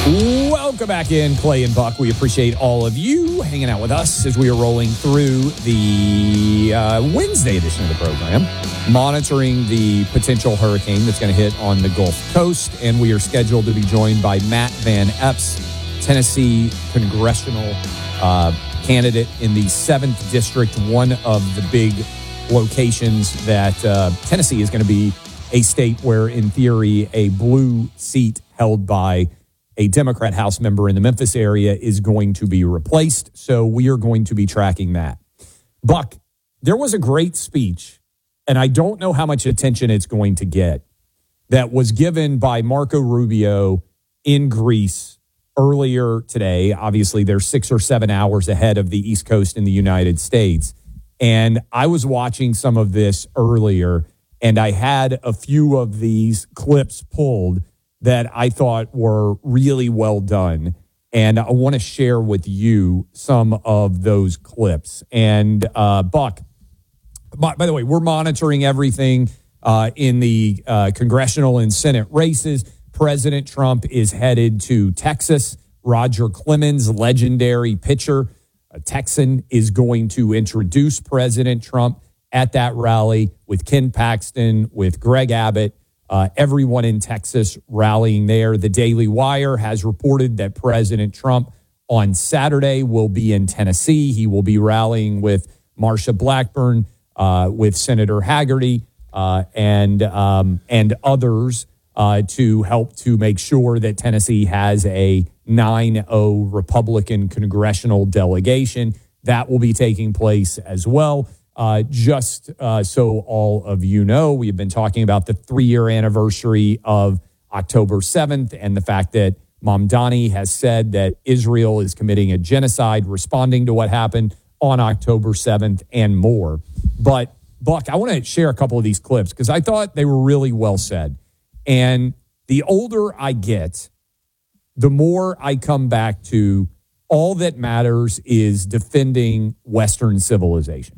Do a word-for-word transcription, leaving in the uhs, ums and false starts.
Welcome back in, Clay and Buck. We appreciate all of you hanging out with us as we are rolling through the uh, Wednesday edition of the program, monitoring the potential hurricane that's going to hit on the Gulf Coast. And we are scheduled to be joined by Matt Van Epps, Tennessee congressional uh, candidate in the seventh District, one of the big locations that uh, Tennessee is going to be a state where, in theory, a blue seat held by a Democrat House member in the Memphis area is going to be replaced. So we are going to be tracking that. Buck, there was a great speech, and I don't know how much attention it's going to get, that was given by Marco Rubio in Greece earlier today. Obviously, they're six or seven hours ahead of the East Coast in the United States. And I was watching some of this earlier, and I had a few of these clips pulled that I thought were really well done. And I want to share with you some of those clips. And uh, Buck, by, by the way, we're monitoring everything uh, in the uh, congressional and Senate races. President Trump is headed to Texas. Roger Clemens, legendary pitcher, a Texan, is going to introduce President Trump at that rally with Ken Paxton, with Greg Abbott. Uh, everyone in Texas rallying there. The Daily Wire has reported that President Trump on Saturday will be in Tennessee. He will be rallying with Marsha Blackburn, uh, with Senator Haggerty, uh, and um, and others uh, to help to make sure that Tennessee has a nine oh Republican congressional delegation. That will be taking place as well. Uh, just uh, so all of you know, we've been talking about the three-year anniversary of October seventh and the fact that Mamdani has said that Israel is committing a genocide, responding to what happened on October seventh and more. But, Buck, I want to share a couple of these clips because I thought they were really well said. And the older I get, the more I come back to all that matters is defending Western civilization.